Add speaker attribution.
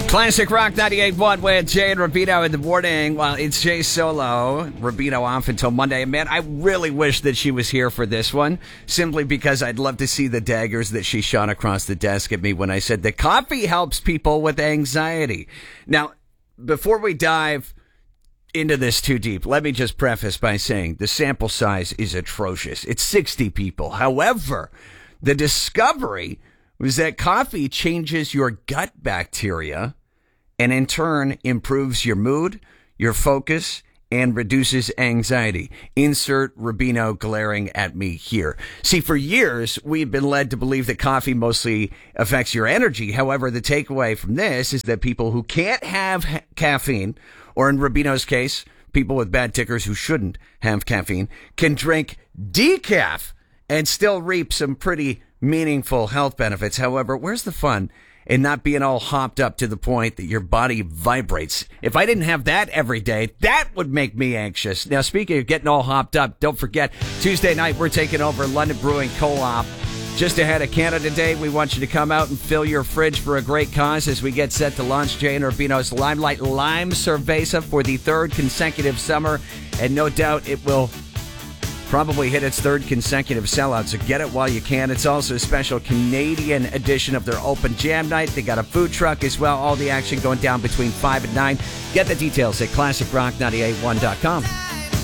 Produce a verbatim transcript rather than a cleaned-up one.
Speaker 1: Classic Rock ninety-eight point one with Jay and Rubino in the morning. Well, it's Jay solo. Rubino off until Monday. And man, I really wish that she was here for this one, simply because I'd love to see the daggers that she shot across the desk at me when I said that coffee helps people with anxiety. Now, before we dive into this too deep, let me just preface by saying the sample size is atrocious. It's sixty people. However, the discovery was that coffee changes your gut bacteria and in turn improves your mood, your focus, and reduces anxiety. Insert Rubino glaring at me here. See, for years, we've been led to believe that coffee mostly affects your energy. However, the takeaway from this is that people who can't have ha- caffeine, or in Rubino's case, people with bad tickers who shouldn't have caffeine, can drink decaf and still reap some pretty meaningful health benefits. However, where's the fun in not being all hopped up to the point that your body vibrates? If I didn't have that every day, that would make me anxious. Now, speaking of getting all hopped up, don't forget, Tuesday night, we're taking over London Brewing Co-op. Just ahead of Canada Day, we want you to come out and fill your fridge for a great cause as we get set to launch Jay and Rubino's Limelight Lime Cerveza for the third consecutive summer. And no doubt it will probably hit its third consecutive sellout, so get it while you can. It's also a special Canadian edition of their open jam night. They got a food truck as well. All the action going down between five and nine. Get the details at classic rock nine eight one dot com.